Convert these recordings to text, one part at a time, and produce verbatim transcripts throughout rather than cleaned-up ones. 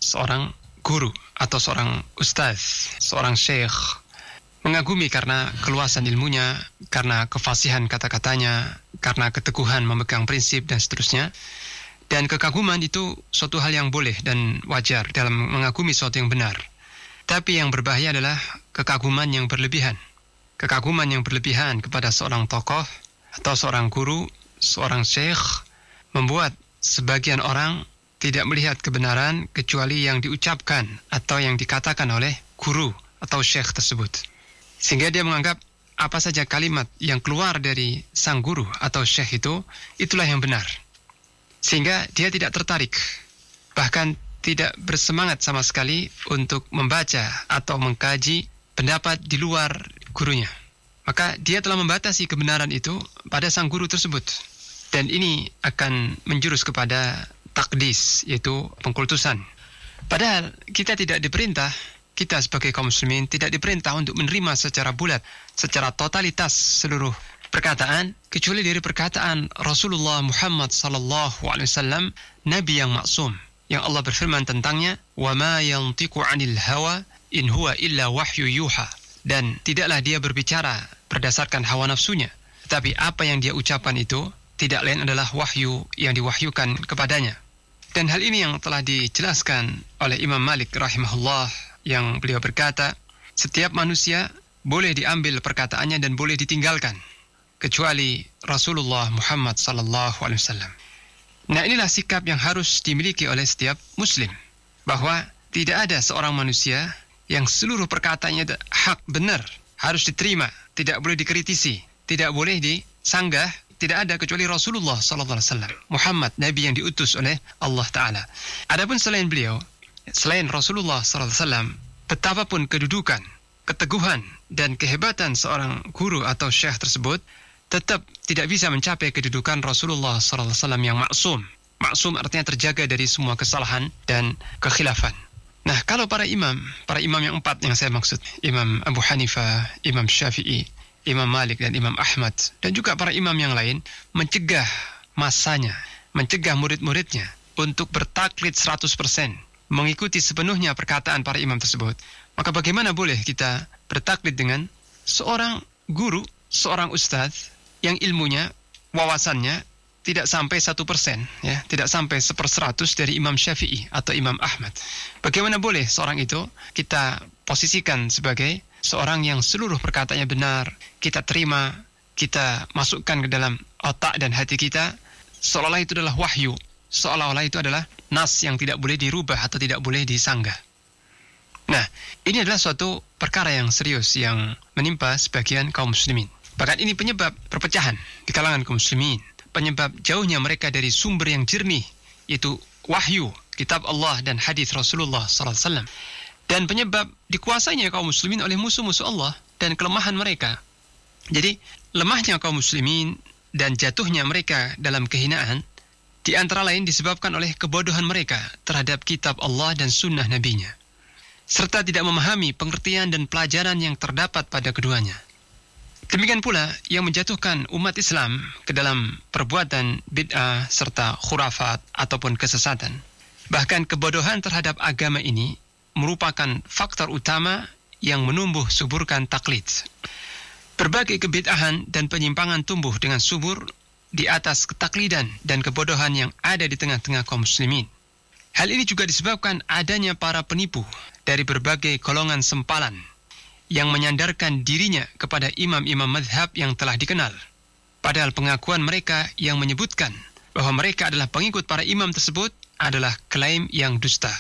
seorang guru atau seorang ustaz, seorang syekh. Mengagumi karena keluasan ilmunya, karena kefasihan kata-katanya, karena keteguhan memegang prinsip dan seterusnya. Dan kekaguman itu suatu hal yang boleh dan wajar dalam mengagumi sesuatu yang benar. Tapi yang berbahaya adalah kekaguman yang berlebihan. Kekaguman yang berlebihan kepada seorang tokoh atau seorang guru, seorang syekh, membuat sebagian orang tidak melihat kebenaran kecuali yang diucapkan atau yang dikatakan oleh guru atau syekh tersebut. Sehingga dia menganggap apa saja kalimat yang keluar dari sang guru atau syekh itu, itulah yang benar. Sehingga dia tidak tertarik, bahkan tidak bersemangat sama sekali untuk membaca atau mengkaji pendapat di luar gurunya. Maka dia telah membatasi kebenaran itu pada sang guru tersebut. Dan ini akan menjurus kepada takdis, yaitu pengkultusan. Padahal kita tidak diperintah, kita sebagai kaum muslimin tidak diperintah untuk menerima secara bulat, secara totalitas seluruh perkataan, kecuali dari perkataan Rasulullah Muhammad sallallahu alaihi wasallam, Nabi yang maksum, yang Allah berfirman tentangnya, wa ma yantiqu 'anil hawa in huwa illa wahyu yuha. Dan tidaklah dia berbicara berdasarkan hawa nafsunya, tapi apa yang dia ucapkan itu tidak lain adalah wahyu yang diwahyukan kepadanya. Dan hal ini yang telah dijelaskan oleh Imam Malik rahimahullah, yang beliau berkata, setiap manusia boleh diambil perkataannya dan boleh ditinggalkan, kecuali Rasulullah Muhammad sallallahu alaihi wasallam. Nah, inilah sikap yang harus dimiliki oleh setiap muslim, bahwa tidak ada seorang manusia yang seluruh perkataannya hak, benar, harus diterima, tidak boleh dikritisi, tidak boleh disanggah, tidak ada kecuali Rasulullah sallallahu alaihi wasallam, Muhammad, Nabi yang diutus oleh Allah Ta'ala. Adapun selain beliau, selain Rasulullah sallallahu alaihi wasallam, betapapun kedudukan, keteguhan, dan kehebatan seorang guru atau syekh tersebut, tetap tidak bisa mencapai kedudukan Rasulullah sallallahu alaihi wasallam yang maksum. Maksum artinya terjaga dari semua kesalahan dan kekhilafan. Nah, kalau para imam, para imam yang empat yang saya maksud, Imam Abu Hanifah, Imam Syafi'i, Imam Malik, dan Imam Ahmad, dan juga para imam yang lain, mencegah masanya, mencegah murid-muridnya untuk bertaklid seratus persen, mengikuti sepenuhnya perkataan para imam tersebut, maka bagaimana boleh kita bertaklid dengan seorang guru, seorang ustadz yang ilmunya, wawasannya tidak sampai satu persen, ya, tidak sampai seperseratus dari Imam Syafi'i atau Imam Ahmad. Bagaimana boleh seorang itu kita posisikan sebagai seorang yang seluruh perkataannya benar, kita terima, kita masukkan ke dalam otak dan hati kita, seolah-olah itu adalah wahyu, seolah-olah itu adalah nas yang tidak boleh dirubah atau tidak boleh disanggah. Nah, ini adalah suatu perkara yang serius yang menimpa sebagian kaum muslimin. Bahkan ini penyebab perpecahan di kalangan kaum muslimin, penyebab jauhnya mereka dari sumber yang jernih, yaitu wahyu, kitab Allah dan hadis Rasulullah sallallahu alaihi wasallam. Dan penyebab dikuasainya kaum muslimin oleh musuh-musuh Allah dan kelemahan mereka. Jadi, lemahnya kaum muslimin dan jatuhnya mereka dalam kehinaan, di antara lain disebabkan oleh kebodohan mereka terhadap kitab Allah dan sunnah nabinya, serta tidak memahami pengertian dan pelajaran yang terdapat pada keduanya. Demikian pula yang menjatuhkan umat Islam ke dalam perbuatan bid'ah serta khurafat ataupun kesesatan. Bahkan kebodohan terhadap agama ini merupakan faktor utama yang menumbuh suburkan taklid. Berbagai kebid'ahan dan penyimpangan tumbuh dengan subur di atas ketaklidan dan kebodohan yang ada di tengah-tengah kaum muslimin. Hal ini juga disebabkan adanya para penipu dari berbagai golongan sempalan yang menyandarkan dirinya kepada imam-imam madhab yang telah dikenal. Padahal pengakuan mereka yang menyebutkan bahwa mereka adalah pengikut para imam tersebut adalah klaim yang dusta.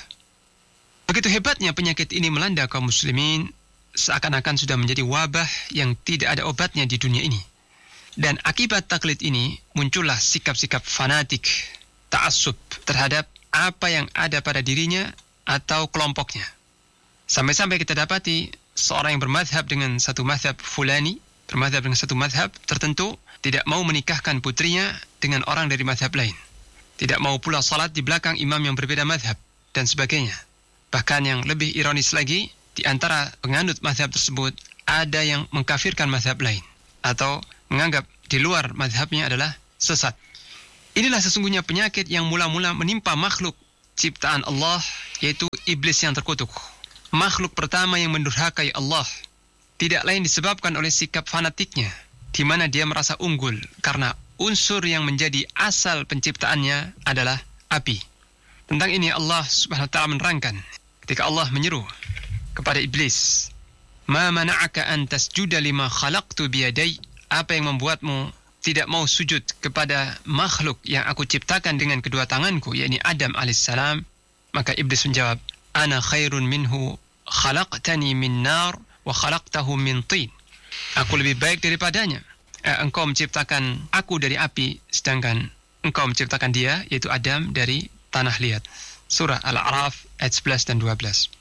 Begitu hebatnya penyakit ini melanda kaum muslimin, seakan-akan sudah menjadi wabah yang tidak ada obatnya di dunia ini. Dan akibat taklid ini muncullah sikap-sikap fanatik, ta'assub terhadap apa yang ada pada dirinya atau kelompoknya. Sampai-sampai kita dapati seorang yang bermadhab dengan satu madhab fulani, bermadhab dengan satu madhab tertentu, tidak mau menikahkan putrinya dengan orang dari madhab lain. Tidak mau pula salat di belakang imam yang berbeda madhab, dan sebagainya. Bahkan yang lebih ironis lagi, di antara penganut madhab tersebut, ada yang mengkafirkan madhab lain, atau menganggap di luar madhabnya adalah sesat. Inilah sesungguhnya penyakit yang mula-mula menimpa makhluk ciptaan Allah, yaitu iblis yang terkutuk. Makhluk pertama yang mendurhakai Allah, tidak lain disebabkan oleh sikap fanatiknya, di mana dia merasa unggul karena unsur yang menjadi asal penciptaannya adalah api. Tentang ini Allah Subhanahu wa taala menerangkan ketika Allah menyeru kepada iblis, "Ma mana'aka an tasjuda lima khalaqtu biyadai?" Apa yang membuatmu tidak mau sujud kepada makhluk yang aku ciptakan dengan kedua tanganku, yakni Adam alaihissalam? Maka iblis menjawab, "Ana khairun minhu, khalaqtani min nar wa khalaqtahu min tin." Aku lebih baik daripadanya. Eh, engkau menciptakan aku dari api, sedangkan engkau menciptakan dia, yaitu Adam, dari tanah liat. Surah Al-A'raf ayat sebelas dan dua belas.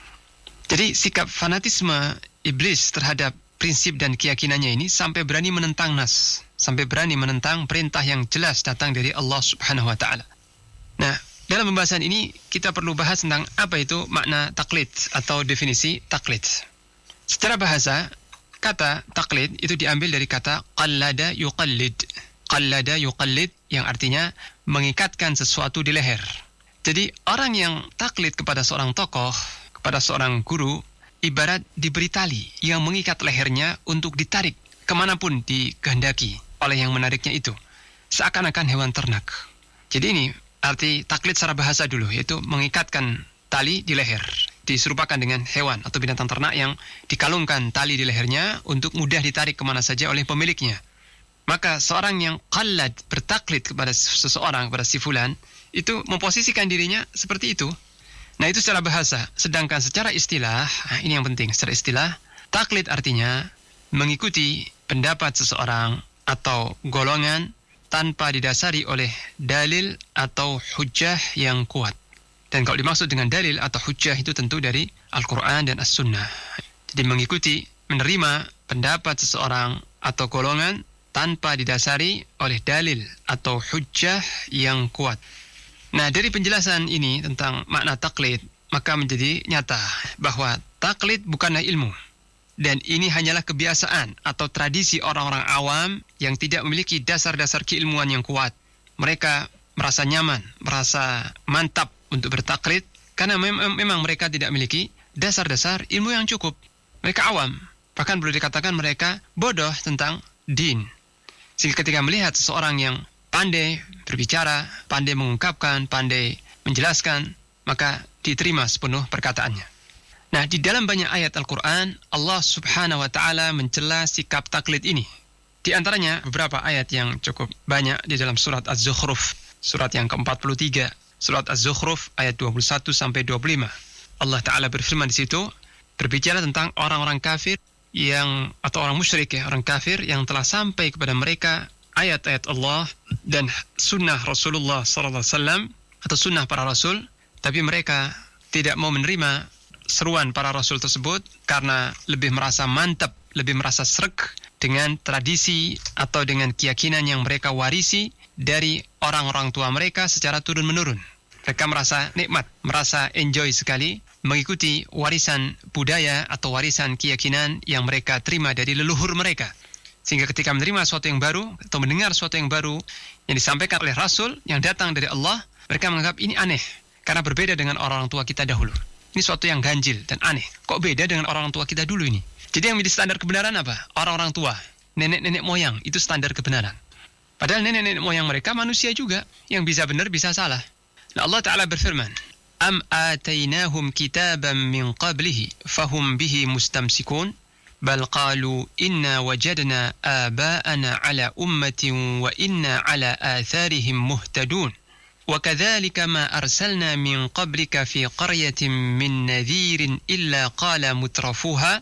Jadi sikap fanatisme iblis terhadap prinsip dan keyakinannya ini sampai berani menentang nas, sampai berani menentang perintah yang jelas datang dari Allah Subhanahu wa taala. Nah, dalam pembahasan ini kita perlu bahas tentang apa itu makna taklid atau definisi taklid. Secara bahasa, kata taklid itu diambil dari kata qallada yuqallid. Qallada yuqallid yang artinya mengikatkan sesuatu di leher. Jadi orang yang taklid kepada seorang tokoh, kepada seorang guru, ibarat diberi tali yang mengikat lehernya untuk ditarik kemanapun dikehendaki oleh yang menariknya itu, seakan-akan hewan ternak. Jadi ini arti taklid secara bahasa dulu, yaitu mengikatkan tali di leher, diserupakan dengan hewan atau binatang ternak yang dikalungkan tali di lehernya untuk mudah ditarik kemana saja oleh pemiliknya. Maka seorang yang qallad, bertaklid kepada seseorang, kepada si fulan, itu memposisikan dirinya seperti itu. Nah, itu secara bahasa. Sedangkan secara istilah, nah ini yang penting, secara istilah, taklid artinya mengikuti pendapat seseorang atau golongan tanpa didasari oleh dalil atau hujjah yang kuat. Dan kalau dimaksud dengan dalil atau hujjah itu tentu dari Al-Quran dan As-Sunnah. Jadi mengikuti, menerima pendapat seseorang atau golongan tanpa didasari oleh dalil atau hujjah yang kuat. Nah, dari penjelasan ini tentang makna taklid, maka menjadi nyata bahwa taklid bukanlah ilmu. Dan ini hanyalah kebiasaan atau tradisi orang-orang awam yang tidak memiliki dasar-dasar keilmuan yang kuat. Mereka merasa nyaman, merasa mantap untuk bertaklid karena mem- memang mereka tidak memiliki dasar-dasar ilmu yang cukup. Mereka awam, bahkan boleh dikatakan mereka bodoh tentang din. Sehingga ketika melihat seseorang yang pandai berbicara, pandai mengungkapkan, pandai menjelaskan, maka diterima sepenuh perkataannya. Nah, di dalam banyak ayat Al-Quran, Allah Subhanahu wa ta'ala mencela sikap taklid ini. Di antaranya beberapa ayat yang cukup banyak di dalam surat Az-Zukhruf, surat yang ke empat puluh tiga, surat Az-Zukhruf ayat dua puluh satu sampai dua puluh lima. Allah Ta'ala berfirman di situ, berbicara tentang orang-orang kafir yang atau orang musyrik ya, orang kafir yang telah sampai kepada mereka ayat-ayat Allah dan sunnah Rasulullah sallallahu alaihi wasallam atau sunnah para rasul, tapi mereka tidak mau menerima seruan para rasul tersebut karena lebih merasa mantap, lebih merasa sreg dengan tradisi atau dengan keyakinan yang mereka warisi dari orang-orang tua mereka secara turun-menurun. Mereka merasa nikmat, merasa enjoy sekali mengikuti warisan budaya atau warisan keyakinan yang mereka terima dari leluhur mereka. Sehingga ketika menerima sesuatu yang baru atau mendengar sesuatu yang baru yang disampaikan oleh Rasul yang datang dari Allah, mereka menganggap ini aneh karena berbeda dengan orang-orang tua kita dahulu. Ini suatu yang ganjil dan aneh. Kok beda dengan orang tua kita dulu ini? Jadi yang menjadi standar kebenaran apa? Orang-orang tua, nenek-nenek moyang, itu standar kebenaran. Padahal nenek-nenek moyang mereka manusia juga, yang bisa benar bisa salah. Nah, Allah Ta'ala berfirman, Am atainahum kitaban min qablihi fahum bihi mustamsikun bal qalu inna wajadna aba'ana ala ummatin wa inna ala atharihim muhtadun. وكذلك ما أرسلنا من قبلك في قرية من نذير إلا قال مترفوها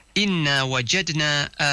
إنا وجدنا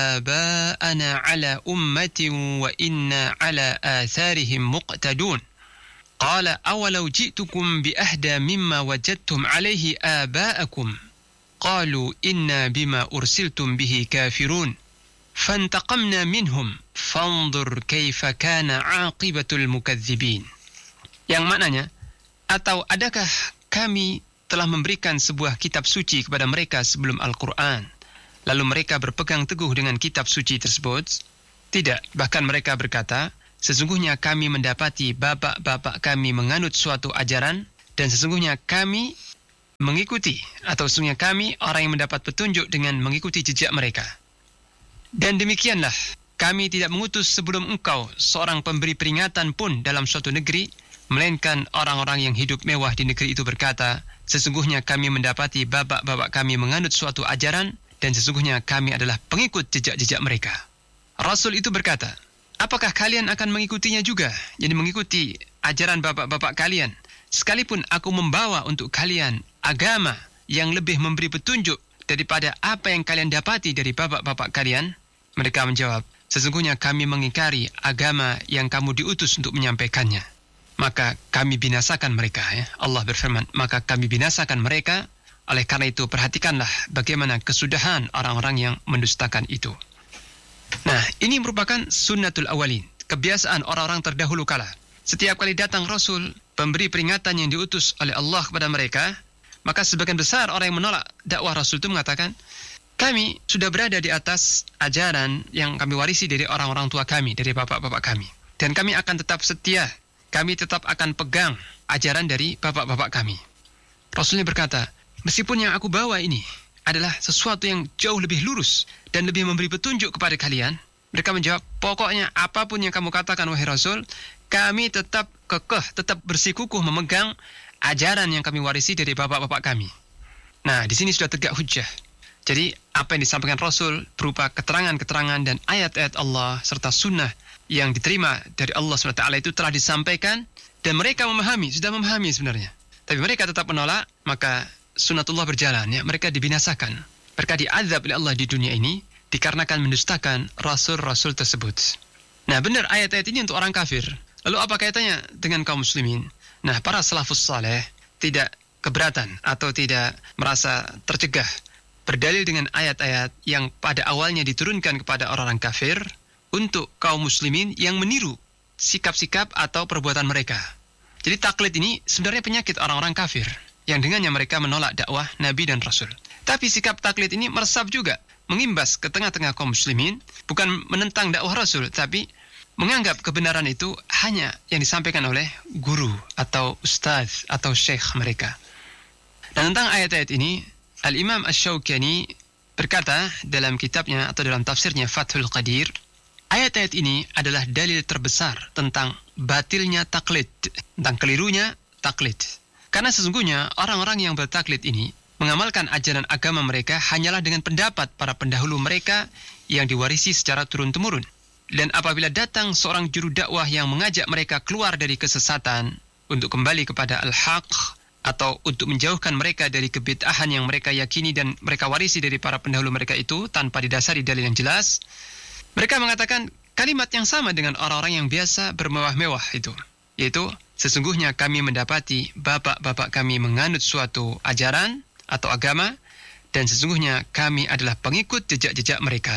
آباءنا على أمة وإنا على آثارهم مقتدون قال أولو جئتكم بأهدى مما وجدتم عليه آباءكم قالوا إنا بما أرسلتم به كافرون فانتقمنا منهم فانظر كيف كان عاقبة المكذبين. Yang maknanya, atau adakah kami telah memberikan sebuah kitab suci kepada mereka sebelum Al-Quran, lalu mereka berpegang teguh dengan kitab suci tersebut? Tidak, bahkan mereka berkata, sesungguhnya kami mendapati bapak-bapak kami menganut suatu ajaran Dan sesungguhnya kami mengikuti, atau sesungguhnya kami orang yang mendapat petunjuk dengan mengikuti jejak mereka. Dan demikianlah, kami tidak mengutus sebelum engkau seorang pemberi peringatan pun dalam suatu negeri, melainkan orang-orang yang hidup mewah di negeri itu berkata, sesungguhnya kami mendapati bapak-bapak kami menganut suatu ajaran, dan sesungguhnya kami adalah pengikut jejak-jejak mereka. Rasul itu berkata, apakah kalian akan mengikutinya juga? Jadi mengikuti ajaran bapak-bapak kalian, sekalipun aku membawa untuk kalian agama yang lebih memberi petunjuk daripada apa yang kalian dapati dari bapak-bapak kalian? Mereka menjawab, sesungguhnya kami mengingkari agama yang kamu diutus untuk menyampaikannya. Maka kami binasakan mereka. Ya. Allah berfirman, maka kami binasakan mereka. Oleh karena itu, perhatikanlah bagaimana kesudahan orang-orang yang mendustakan itu. Nah, ini merupakan sunnatul awalin, kebiasaan orang-orang terdahulu kala. Setiap kali datang Rasul, pemberi peringatan yang diutus oleh Allah kepada mereka, maka sebagian besar orang yang menolak dakwah Rasul itu mengatakan, kami sudah berada di atas ajaran yang kami warisi dari orang-orang tua kami, dari bapak-bapak kami. Dan kami akan tetap setia, kami tetap akan pegang ajaran dari bapak-bapak kami. Rasulnya berkata, meskipun yang aku bawa ini adalah sesuatu yang jauh lebih lurus dan lebih memberi petunjuk kepada kalian, mereka menjawab, pokoknya apapun yang kamu katakan wahai Rasul, kami tetap kekeh, tetap bersikukuh memegang ajaran yang kami warisi dari bapak-bapak kami. Nah, di sini sudah tegak hujjah. Jadi, apa yang disampaikan Rasul berupa keterangan-keterangan dan ayat-ayat Allah serta sunnah yang diterima dari Allah subhanahu wa taala itu telah disampaikan dan mereka memahami, sudah memahami sebenarnya. Tapi mereka tetap menolak, maka sunnatullah berjalan, ya, mereka dibinasakan. Mereka diazab oleh Allah di dunia ini dikarenakan mendustakan Rasul-Rasul tersebut. Nah, benar ayat-ayat ini untuk orang kafir. Lalu apa kaitannya dengan kaum muslimin? Nah, para salafus saleh tidak keberatan atau tidak merasa tercegah berdalil dengan ayat-ayat yang pada awalnya diturunkan kepada orang-orang kafir untuk kaum muslimin yang meniru sikap-sikap atau perbuatan mereka. Jadi taklid ini sebenarnya penyakit orang-orang kafir yang dengannya mereka menolak dakwah Nabi dan Rasul. Tapi sikap taklid ini meresap juga, mengimbas ke tengah-tengah kaum muslimin, bukan menentang dakwah Rasul, tapi menganggap kebenaran itu hanya yang disampaikan oleh guru atau ustaz atau syekh mereka. Dan tentang ayat-ayat ini, Al-Imam Asy-Syaukani berkata dalam kitabnya atau dalam tafsirnya Fathul Qadir, ayat-ayat ini adalah dalil terbesar tentang batilnya taklid, tentang kelirunya taklid. Karena sesungguhnya orang-orang yang bertaklid ini mengamalkan ajaran agama mereka hanyalah dengan pendapat para pendahulu mereka yang diwarisi secara turun-temurun. Dan apabila datang seorang juru dakwah yang mengajak mereka keluar dari kesesatan untuk kembali kepada al-haq atau untuk menjauhkan mereka dari kebid'ahan yang mereka yakini dan mereka warisi dari para pendahulu mereka itu tanpa didasari dalil yang jelas, mereka mengatakan kalimat yang sama dengan orang-orang yang biasa bermewah-mewah itu, yaitu sesungguhnya kami mendapati bapak-bapak kami menganut suatu ajaran atau agama dan sesungguhnya kami adalah pengikut jejak-jejak mereka.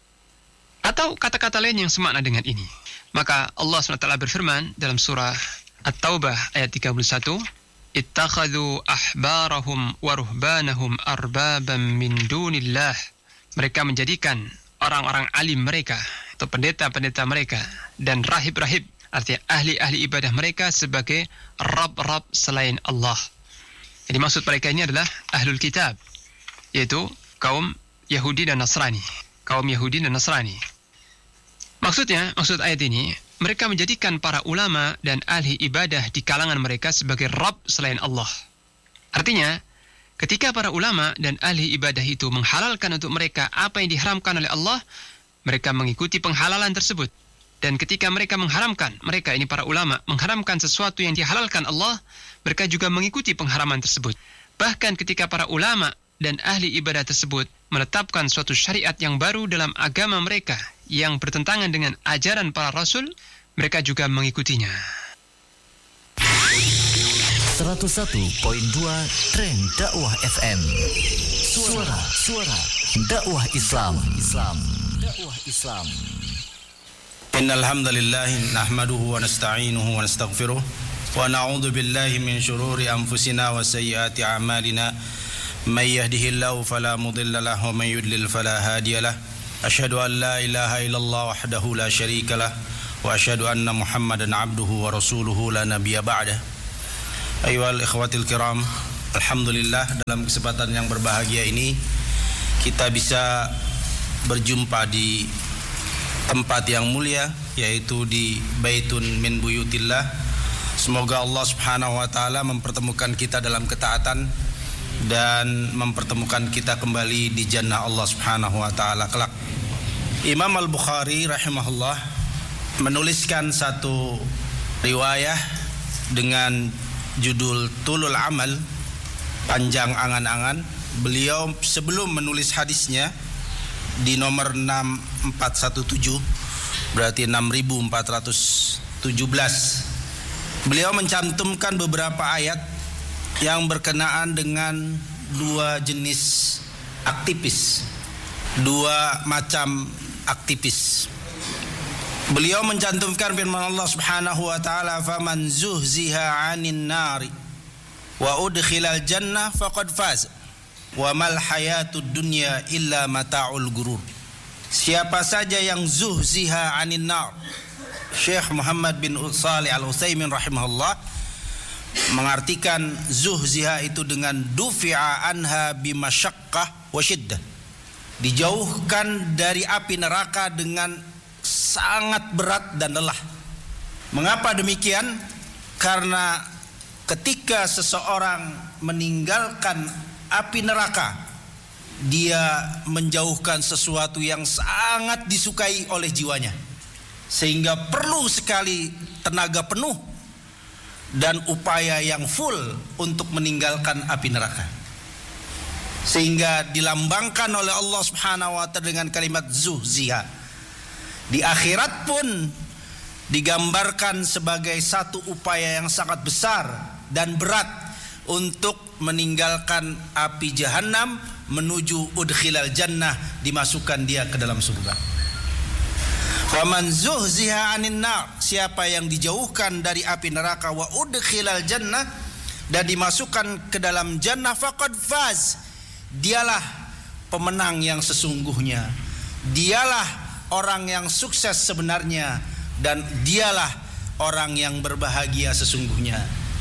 Atau kata-kata lain yang semakna dengan ini. Maka Allah subhanahu wa taala berfirman dalam surah At-Taubah ayat tiga puluh satu, ittakhadhu ahbarahum wa ruhbanahum arbaban min dunillah. Mereka menjadikan orang-orang alim mereka atau pendeta-pendeta mereka dan rahib-rahib, artinya ahli-ahli ibadah mereka sebagai rab-rab selain Allah. Jadi maksud mereka ini adalah ahlul kitab, yaitu kaum Yahudi dan Nasrani. Kaum Yahudi dan Nasrani. Maksudnya, maksud ayat ini, mereka menjadikan para ulama dan ahli ibadah di kalangan mereka sebagai Rabb selain Allah. Artinya, ketika para ulama dan ahli ibadah itu menghalalkan untuk mereka apa yang diharamkan oleh Allah, mereka mengikuti penghalalan tersebut. Dan ketika mereka mengharamkan, mereka ini para ulama, mengharamkan sesuatu yang dihalalkan Allah, mereka juga mengikuti pengharaman tersebut. Bahkan ketika para ulama dan ahli ibadah tersebut menetapkan suatu syariat yang baru dalam agama mereka yang bertentangan dengan ajaran para rasul, mereka juga mengikutinya. seratus satu koma dua Trend Dakwah F M. Suara, suara dakwah Islam. Islam. Dakwah Islam. Innal hamdalillah nahmaduhu wa nasta'inuhu wa nastaghfiruh wa na'udzu billahi min shururi anfusina wa sayyiati a'malina. May yahdihillahu fala mudilla lahu wa may yudlil fala hadiya lahu. Asyhadu an la ilaha illallah wahdahu la syarika lahu wa asyhadu anna Muhammadan 'abduhu wa rasuluhu la nabiyya ba'dah. Ayyuhal ikhwatil kiram, alhamdulillah dalam kesempatan yang berbahagia ini kita bisa berjumpa di tempat yang mulia, yaitu di Baitun min Buyutillah. Semoga Allah Subhanahu wa taala mempertemukan kita dalam ketaatan dan mempertemukan kita kembali di jannah Allah Subhanahu wa taala kelak. Imam Al-Bukhari rahimahullah menuliskan satu riwayah dengan judul Tulul Amal, panjang angan-angan. Beliau sebelum menulis hadisnya di nomor enam empat satu tujuh, berarti enam ribu empat ratus tujuh belas, beliau mencantumkan beberapa ayat yang berkenaan dengan dua jenis aktivis, dua macam aktivis. Beliau mencantumkan firman Allah Subhanahu wa taala, "Faman zuhziha 'anil nari wa udkhilal jannah faqad faz wa mal hayatud dunya illa mata'ul gurur." Siapa saja yang zuhziha 'anil nar, Syekh Muhammad bin Shalih Al-Utsaimin rahimahullah mengartikan zuhziha itu dengan dufi'a anha bimasyaqqah wa syiddah, dijauhkan dari api neraka dengan sangat berat dan lelah. Mengapa demikian? Karena ketika seseorang meninggalkan api neraka, dia menjauhkan sesuatu yang sangat disukai oleh jiwanya, sehingga perlu sekali tenaga penuh dan upaya yang full untuk meninggalkan api neraka, sehingga dilambangkan oleh Allah Subhanahu wa taala dengan kalimat zuhziha. Di akhirat pun digambarkan sebagai satu upaya yang sangat besar dan berat untuk meninggalkan api jahanam menuju udkhilal jannah, dimasukkan dia ke dalam surga. Faman zuhziha 'anil nar, siapa yang dijauhkan dari api neraka, wa udkhilal jannah, dan dimasukkan ke dalam jannah, faqad faz, dialah pemenang yang sesungguhnya, dialah orang yang sukses sebenarnya, dan dialah orang yang berbahagia sesungguhnya.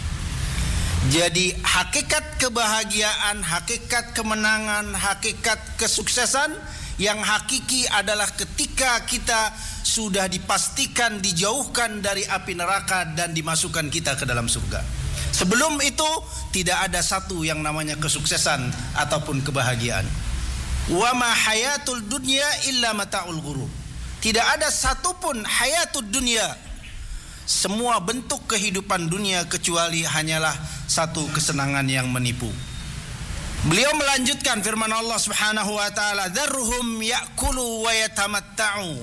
Jadi hakikat kebahagiaan, hakikat kemenangan, hakikat kesuksesan yang hakiki adalah ketika kita sudah dipastikan dijauhkan dari api neraka dan dimasukkan kita ke dalam surga. Sebelum itu tidak ada satu yang namanya kesuksesan ataupun kebahagiaan. Wa ma hayatul dunya illa mata'ul ghurur. Tidak ada satupun hayatud dunia, semua bentuk kehidupan dunia, kecuali hanyalah satu kesenangan yang menipu. Beliau melanjutkan firman Allah Subhanahu wa taala, "Dzarhum ya'kulu wa yatamatta'u."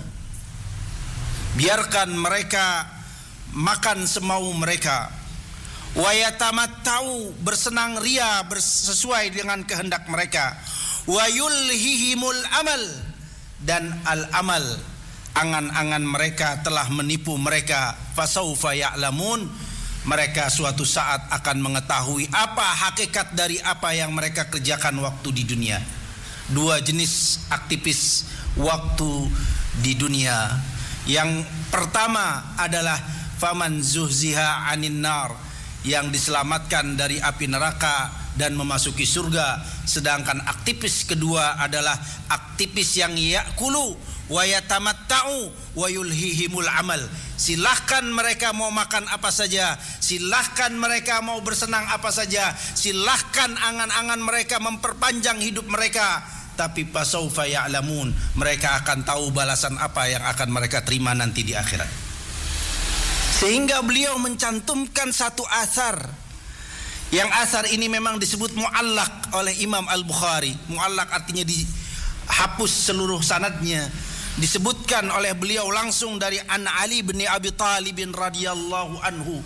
Biarkan mereka makan semau mereka, wa yatamatta'u, bersenang ria sesuai dengan kehendak mereka, wa yulhihimul amal, dan al-amal, angan-angan mereka telah menipu mereka. Fasaufa ya'lamun, mereka suatu saat akan mengetahui apa hakikat dari apa yang mereka kerjakan waktu di dunia. Dua jenis aktivis waktu di dunia. Yang pertama adalah faman zuhziha 'anil nar, yang diselamatkan dari api neraka dan memasuki surga. Sedangkan aktivis kedua adalah aktivis yang ya'kulu wa yatamatta'u wa yulhihimul amal. Silahkan mereka mau makan apa saja, silahkan mereka mau bersenang apa saja, silahkan angan-angan mereka memperpanjang hidup mereka, tapi fasaufa ya'lamun, mereka akan tahu balasan apa yang akan mereka terima nanti di akhirat. Sehingga beliau mencantumkan satu asar, yang asar ini memang disebut mu'allaq oleh Imam Al-Bukhari. Mu'allaq artinya dihapus seluruh sanadnya. Disebutkan oleh beliau langsung dari An Ali bin Abi Thalib radhiyallahu anhu.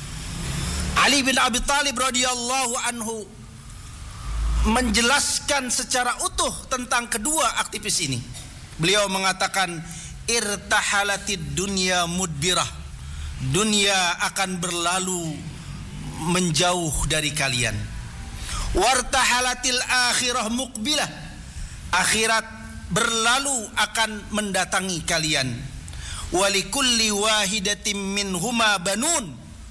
Ali bin Abi Thalib radhiyallahu anhu menjelaskan secara utuh tentang kedua aktivis ini. Beliau mengatakan, irtahalatid dunya mudbirah, dunia akan berlalu menjauh dari kalian. Wartahalatil akhirah muqbilah, akhirat berlalu akan mendatangi kalian. Walikulli wahidatin minhuma banun,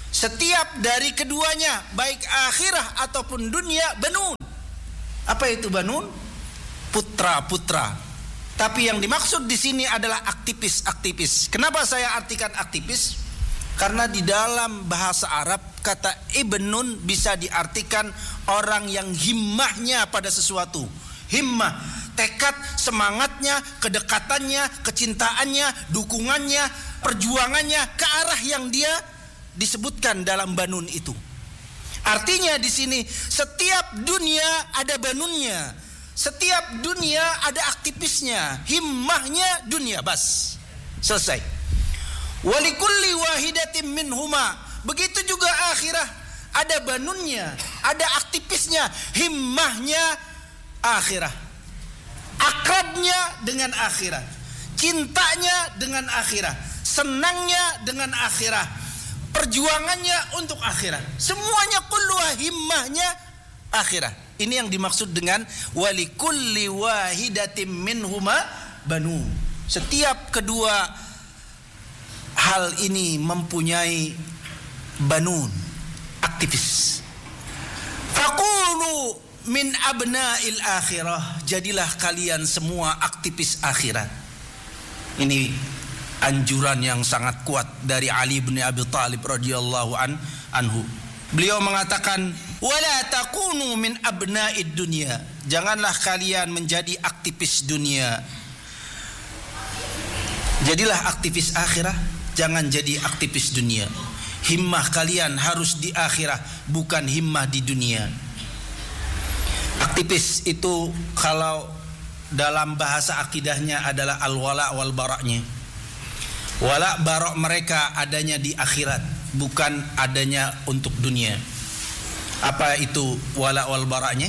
Setiap dari keduanya, baik akhirah ataupun dunia, banun. Apa itu banun? Putra-putra. Tapi yang dimaksud di sini adalah aktivis-aktivis. Kenapa saya artikan aktivis? Karena di dalam bahasa Arab kata ibnun bisa diartikan orang yang himmahnya pada sesuatu. Himmah, tekad, semangatnya, kedekatannya, kecintaannya, dukungannya, perjuangannya ke arah yang dia disebutkan dalam banun itu. Artinya di sini setiap dunia ada banunnya, setiap dunia ada aktivisnya, himmahnya dunia, bas, selesai. Walikulli wahidatin minhuma, begitu juga akhirah, ada banunnya, ada aktivisnya, himmahnya akhirah, akrabnya dengan akhirah, cintanya dengan akhirah, senangnya dengan akhirah, perjuangannya untuk akhirah, semuanya kulluha himmahnya akhirah. Ini yang dimaksud dengan walikulli wahidatin minhuma banu. Setiap kedua hal ini mempunyai banun, aktivis. Faqulu min abna'il akhirah, jadilah kalian semua aktivis akhirat. Ini anjuran yang sangat kuat dari Ali bin Abi Thalib radhiyallahu an, anhu. Beliau mengatakan, wala takunu min abna'id dunya, janganlah kalian menjadi aktivis dunia. Jadilah aktivis akhirah, jangan jadi aktivis dunia. Himmah kalian harus di akhirah, bukan himmah di dunia. Aktivis itu kalau dalam bahasa akidahnya adalah al-wala wal bara'nya. Wala bara' mereka adanya di akhirat, bukan adanya untuk dunia. Apa itu wala wal bara'nya?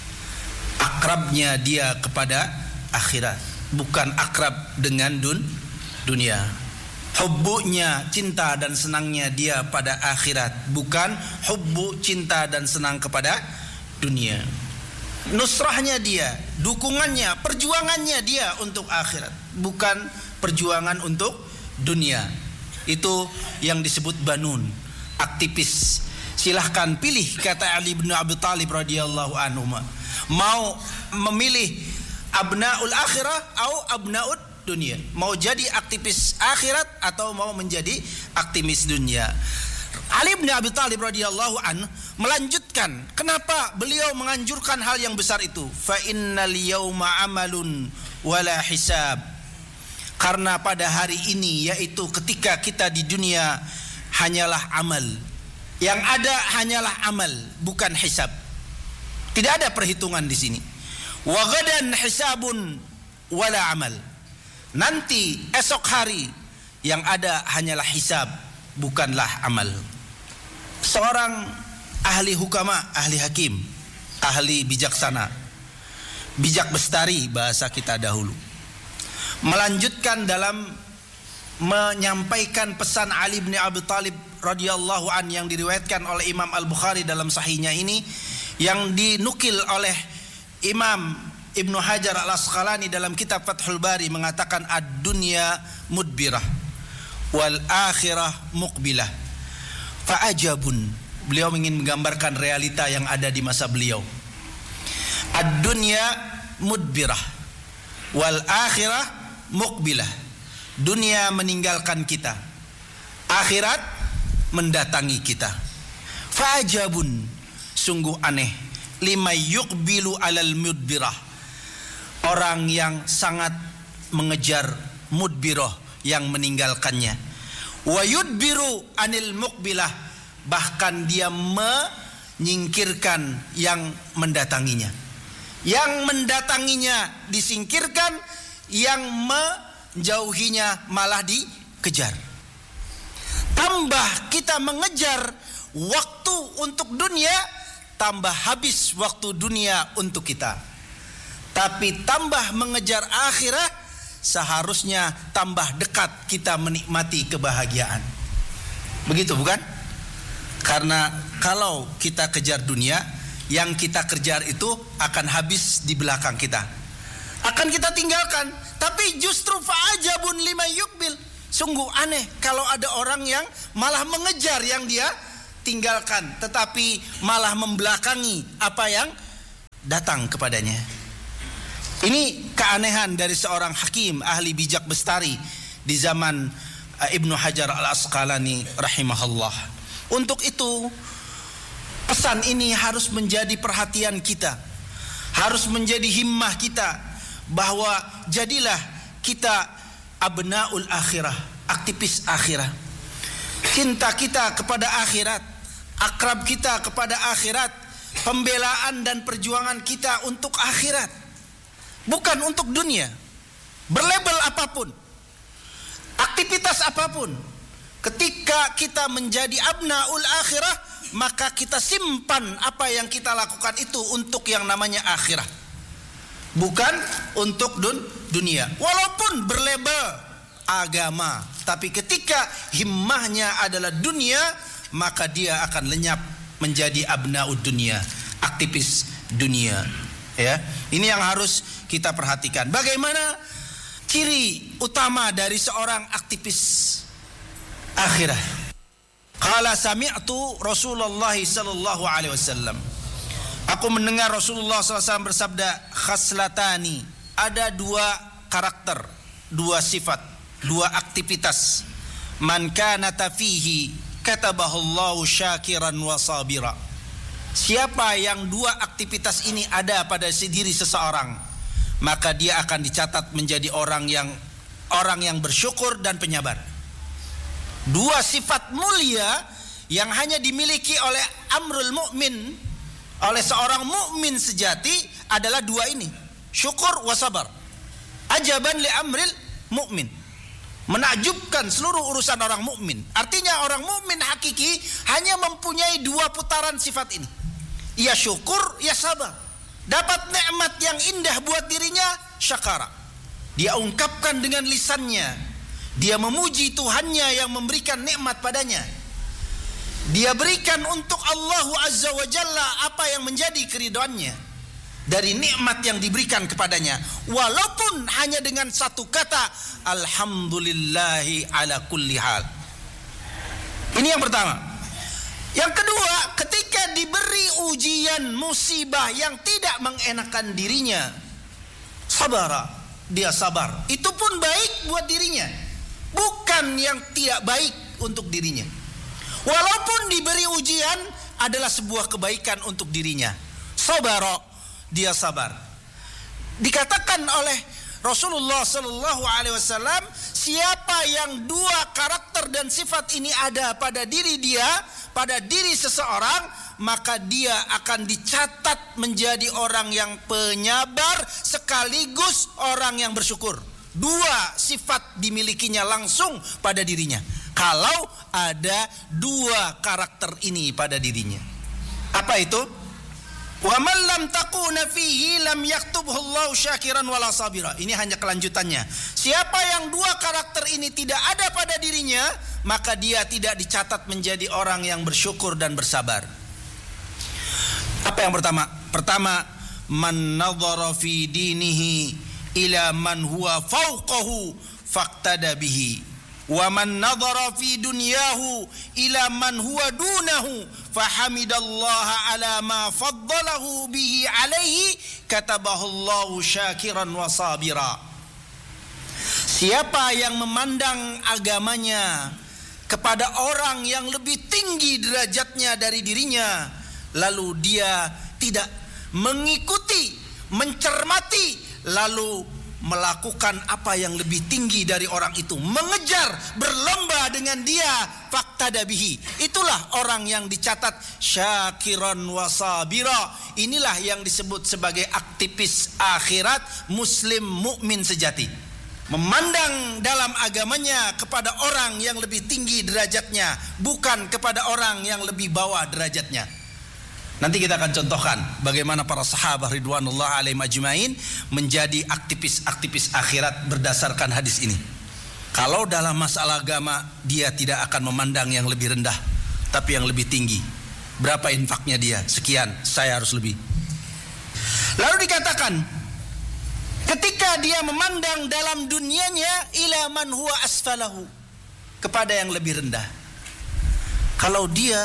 Akrabnya dia kepada akhirat, bukan akrab dengan dun, dunia. Hubbunya, cinta dan senangnya dia pada akhirat, bukan hubbu, cinta dan senang kepada dunia. Nusrahnya dia, dukungannya, perjuangannya dia untuk akhirat, bukan perjuangan untuk dunia. Itu yang disebut banun, aktivis. Silahkan pilih, kata Ali bin Abi Thalib radhiyallahu anhu, mau memilih abnaul akhirah atau abnaud dunia, mau jadi aktivis akhirat atau mau menjadi aktivis dunia. Ali bin Abi Thalib radhiyallahu anhu melanjutkan, kenapa beliau menganjurkan hal yang besar itu? Fa innal yauma amalun wala hisab. Karena pada hari ini, yaitu ketika kita di dunia, hanyalah amal. Yang ada hanyalah amal, bukan hisab. Tidak ada perhitungan di sini. Wa ghadan hisabun wala amal. Nanti esok hari yang ada hanyalah hisab, bukanlah amal. Seorang ahli hukama, ahli hakim, ahli bijaksana, bijak bestari bahasa kita dahulu, melanjutkan dalam menyampaikan pesan Ali bin Abi Thalib radhiyallahu an yang diriwayatkan oleh Imam Al-Bukhari dalam sahihnya ini, yang dinukil oleh Imam Ibnu Hajar Al-Asqalani dalam kitab Fathul Bari, mengatakan ad-dunya mudbirah wal akhirah muqbilah. Fa'ajabun, beliau ingin menggambarkan realita yang ada di masa beliau. Ad-dunya mudbirah wal akhirah muqbilah. Dunia meninggalkan kita, akhirat mendatangi kita. Fa'ajabun, sungguh aneh, lima yuqbilu alal mudbirah, orang yang sangat mengejar mudbirah, yang meninggalkannya. Wa yudbiru anil muqbilah, bahkan dia menyingkirkan yang mendatanginya. Yang mendatanginya disingkirkan, yang menjauhinya malah dikejar. Tambah kita mengejar waktu untuk dunia, tambah habis waktu dunia untuk kita. Tapi tambah mengejar akhirat, seharusnya tambah dekat kita menikmati kebahagiaan. Begitu bukan? Karena kalau kita kejar dunia, yang kita kejar itu akan habis di belakang kita, akan kita tinggalkan. Tapi justru fa'ajabun lima yukbil, sungguh aneh kalau ada orang yang malah mengejar yang dia ditinggalkan, tetapi malah membelakangi apa yang datang kepadanya. Ini keanehan dari seorang hakim ahli bijak bestari di zaman Ibnu Hajar Al-Asqalani rahimahullah. Untuk itu pesan ini harus menjadi perhatian kita, harus menjadi himmah kita, bahwa jadilah kita abnaul akhirah, aktivis akhirat. Cinta kita kepada akhirat, akrab kita kepada akhirat, pembelaan dan perjuangan kita untuk akhirat, bukan untuk dunia. Berlabel apapun, aktivitas apapun, ketika kita menjadi abnaul akhirah, maka kita simpan apa yang kita lakukan itu untuk yang namanya akhirat, bukan untuk dun dunia. Walaupun berlabel agama, tapi ketika himmahnya adalah dunia, maka dia akan lenyap menjadi abnaud dunia, aktivis dunia. Ya, ini yang harus kita perhatikan. Bagaimana ciri utama dari seorang aktivis akhirat? Qala sami'tu Rasulullah sallallahu alaihi wasallam. Aku mendengar Rasulullah sallallahu alaihi wasallam bersabda, khaslatani, ada dua karakter, dua sifat, dua aktivitas. Man kana fihi katabahallahu syakiran wa sabira. Siapa yang dua aktivitas ini ada pada diri seseorang, maka dia akan dicatat menjadi orang yang orang yang bersyukur dan penyabar. Dua sifat mulia yang hanya dimiliki oleh amrul mukmin, oleh seorang mukmin sejati, adalah dua ini, syukur wa sabar. Ajaban li amril mukmin, menakjubkan seluruh urusan orang mukmin. Artinya orang mukmin hakiki hanya mempunyai dua putaran sifat ini. Ia syukur, ia sabar. Dapat nikmat yang indah buat dirinya, syakara. Dia ungkapkan dengan lisannya. Dia memuji Tuhannya yang memberikan nikmat padanya. Dia berikan untuk Allah Azza wa Jalla apa yang menjadi keridhaannya dari nikmat yang diberikan kepadanya, walaupun hanya dengan satu kata, alhamdulillahi ala kulli hal. Ini yang pertama. Yang kedua, ketika diberi ujian musibah yang tidak mengenakan dirinya, sabara, dia sabar. Itu pun baik buat dirinya, bukan yang tidak baik untuk dirinya. Walaupun diberi ujian adalah sebuah kebaikan untuk dirinya. Sabara, dia sabar. Dikatakan oleh Rasulullah sallallahu alaihi wasallam, siapa yang dua karakter dan sifat ini ada pada diri dia, pada diri seseorang, maka dia akan dicatat menjadi orang yang penyabar sekaligus orang yang bersyukur. Dua sifat dimilikinya langsung pada dirinya kalau ada dua karakter ini pada dirinya. Apa itu? Wa man lam takuna fihi lam yaktubhu Allahu syakiran wala sabira. Ini hanya kelanjutannya. Siapa yang dua karakter ini tidak ada pada dirinya, maka dia tidak dicatat menjadi orang yang bersyukur dan bersabar. Apa yang pertama? Pertama, man nadhara fi dinihi ila man huwa fawqahu faqtada bihi. Wa man nadhara fi dunyahu ila man huwa dunahu fahamidallaha ala ma faddalahu bihi alaihi katabahullahu syakiran wa sabira. Siapa yang memandang agamanya kepada orang yang lebih tinggi derajatnya dari dirinya, lalu dia tidak mengikuti, mencermati, lalu melakukan apa yang lebih tinggi dari orang itu, mengejar, berlomba dengan dia, faqtada bihi. Itulah orang yang dicatat syakiran wa sabira. Inilah yang disebut sebagai aktivis akhirat, muslim mukmin sejati. Memandang dalam agamanya kepada orang yang lebih tinggi derajatnya, bukan kepada orang yang lebih bawah derajatnya. Nanti kita akan contohkan bagaimana para sahabat ridwanullah alaihim ajmain menjadi aktivis-aktivis akhirat berdasarkan hadis ini. Kalau dalam masalah agama, dia tidak akan memandang yang lebih rendah, tapi yang lebih tinggi. Berapa infaknya dia? Sekian, saya harus lebih. Lalu dikatakan, ketika dia memandang dalam dunianya ila man huwa asfalahu, kepada yang lebih rendah. Kalau dia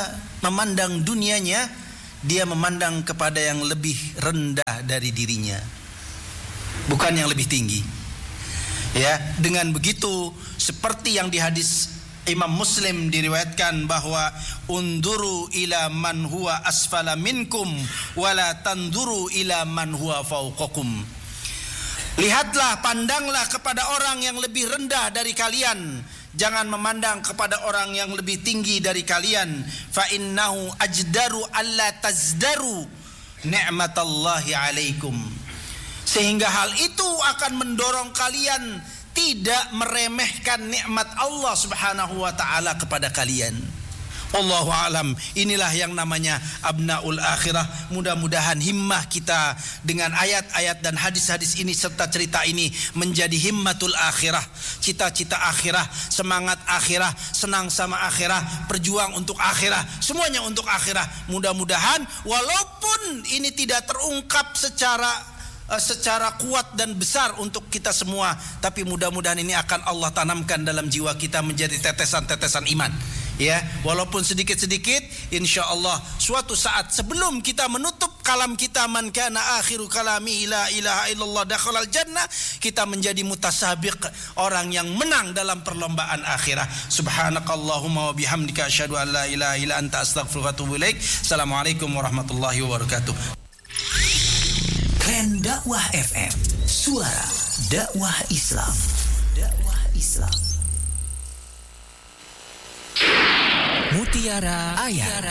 memandang dunianya, dia memandang kepada yang lebih rendah dari dirinya, bukan yang lebih tinggi. Ya, dengan begitu seperti yang di hadis Imam Muslim diriwayatkan bahwa unduru ila man huwa asfala minkum wala tanduru ila man huwa fawqakum. Lihatlah, pandanglah kepada orang yang lebih rendah dari kalian, jangan memandang kepada orang yang lebih tinggi dari kalian. Fa innahu ajdaru alla tazdaru ni'matallahi alaikum. Sehingga hal itu akan mendorong kalian tidak meremehkan nikmat Allah Subhanahu wa taala kepada kalian. Wallahu alam. Inilah yang namanya abnaul akhirah. Mudah-mudahan himmah kita dengan ayat-ayat dan hadis-hadis ini serta cerita ini menjadi himmatul akhirah, cita-cita akhirah, semangat akhirah, senang sama akhirah, berjuang untuk akhirah, semuanya untuk akhirah. Mudah-mudahan walaupun ini tidak terungkap secara secara kuat dan besar untuk kita semua, tapi mudah-mudahan ini akan Allah tanamkan dalam jiwa kita menjadi tetesan-tetesan iman. Ya, walaupun sedikit-sedikit, insya Allah suatu saat sebelum kita menutup kalam kita, man kana akhiru kalami la ilaha illallah dakhalal jannah, kita menjadi mutasabiq, orang yang menang dalam perlombaan akhirah. Subhanakallahumma wa bihamdika asyhadu an la ilaha illa anta astaghfiruka wa atubu ilaik. Assalamualaikum warahmatullahi wabarakatuh. Tren Dakwah F M, suara dakwah Islam. Dakwah Islam. Mutiara Ayat.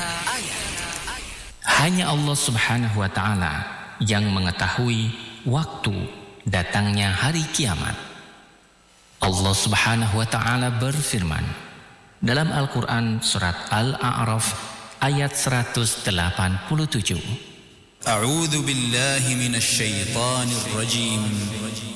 Hanya Allah Subhanahu wa taala yang mengetahui waktu datangnya hari kiamat. Allah Subhanahu wa taala berfirman dalam Al-Qur'an surat Al-A'raf ayat seratus delapan puluh tujuh. A'udzu billahi minasy syaithanir rajim.